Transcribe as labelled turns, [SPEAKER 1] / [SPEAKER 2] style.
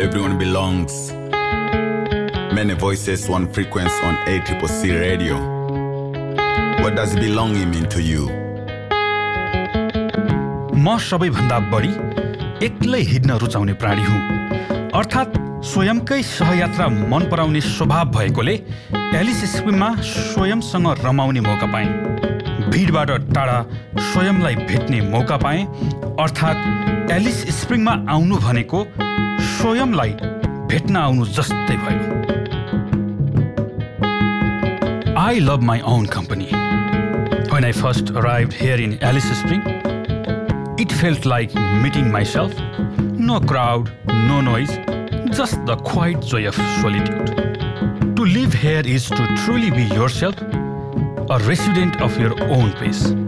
[SPEAKER 1] everyone belongs. Many voices, one frequency on ACCC radio. What does belonging mean to you?
[SPEAKER 2] म सबैभन्दा बढी एक्लै हिँड्न रुचाउने प्राणी हुँ। अर्थात् स्वयंकै सहयात्रा मन पराउने स्वभाव भएकोले एलिस स्प्रिङमा स्वयंसँग रमाउने मौका पाएँ। भिडबाट टाढा स्वयंलाई भेट्ने मौका पाएँ। अर्थात् एलिस स्प्रिङमा आउनु भनेको स्वयंलाई भेट्न आउनु जस्तै भयो। I love my own company. When I first arrived here in Alice Spring, it felt like meeting myself. No crowd, no noise, just the quiet joy of solitude. To live here is to truly be yourself, a resident of your own pace.